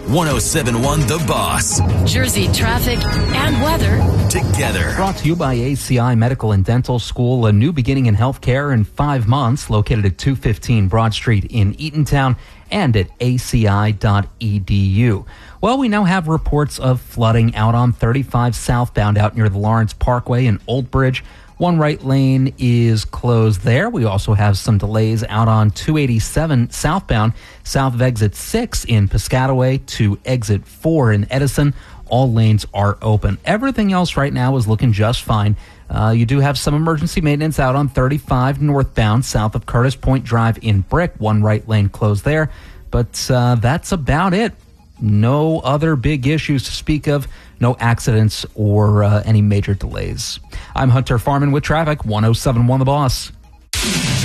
1071 The Boss. Jersey traffic and weather together. Brought to you by ACI Medical and Dental School, a new beginning in healthcare in 5 months, located at 215 Broad Street in Eatontown and at aci.edu. Well, we now have reports of flooding out on 35 southbound out near the Lawrence Parkway in Old Bridge. One right lane is closed there. We also have some delays out on 287 southbound, south of exit 6 in Piscataway to exit 4 in Edison. All lanes are open. Everything else right now is looking just fine. You do have some emergency maintenance out on 35 northbound, south of Curtis Point Drive in Brick. One right lane closed there. But that's about it. No other big issues to speak of. No accidents or any major delays. I'm Hunter Farman with traffic, 1071 The Boss.